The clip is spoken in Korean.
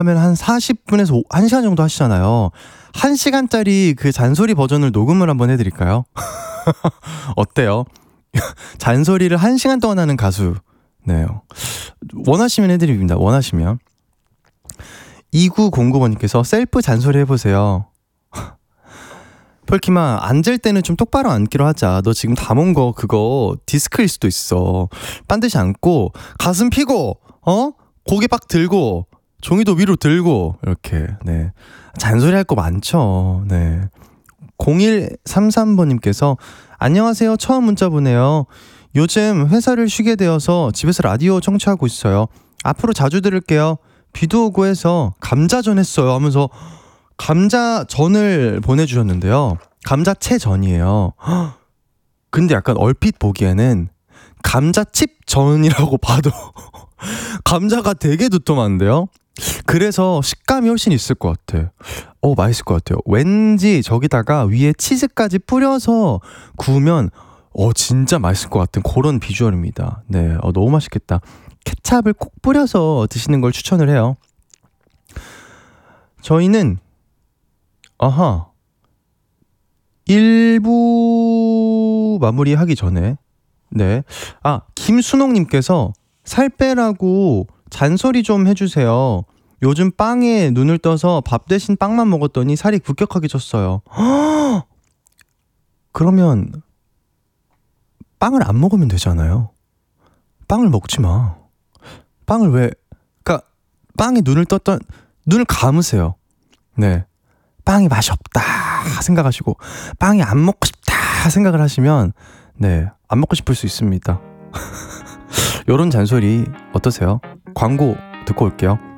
하면 한 40분에서 1시간 정도 하시잖아요. 1시간짜리 그 잔소리 버전을 녹음을 한번 해드릴까요? 어때요? 잔소리를 1시간 동안 하는 가수. 네. 원하시면 해드립니다. 원하시면. 2909번님께서 셀프 잔소리 해보세요. 펄키마, 앉을 때는 좀 똑바로 앉기로 하자. 너 지금 담은 거 그거 디스크일 수도 있어. 반드시 앉고 가슴 펴고 고개 빡 들고 종이도 위로 들고 이렇게. 네. 잔소리 할 거 많죠. 네. 0133번님께서 안녕하세요. 처음 문자 보내요. 요즘 회사를 쉬게 되어서 집에서 라디오 청취하고 있어요. 앞으로 자주 들을게요. 비도 오고 해서 감자전 했어요 하면서 감자전을 보내주셨는데요. 감자채전이에요. 근데 약간 얼핏 보기에는 감자칩전이라고 봐도 감자가 되게 두툼한데요. 그래서 식감이 훨씬 있을 것 같아. 맛있을 것 같아요. 왠지 저기다가 위에 치즈까지 뿌려서 구우면 진짜 맛있을 것 같은 그런 비주얼입니다. 네, 너무 맛있겠다. 케찹을 꼭 뿌려서 드시는 걸 추천을 해요. 저희는 1부 마무리하기 전에 김순옥님께서 살 빼라고 잔소리 좀 해주세요. 요즘 빵에 눈을 떠서 밥 대신 빵만 먹었더니 살이 급격하게 쪘어요. 그러면 빵을 안 먹으면 되잖아요. 빵을 먹지 마. 빵을 왜? 그러니까 빵에 눈을 감으세요. 네, 빵이 맛이 없다 생각하시고 빵이 안 먹고 싶다 생각을 하시면 네, 안 먹고 싶을 수 있습니다. 요런 잔소리 어떠세요? 광고 듣고 올게요.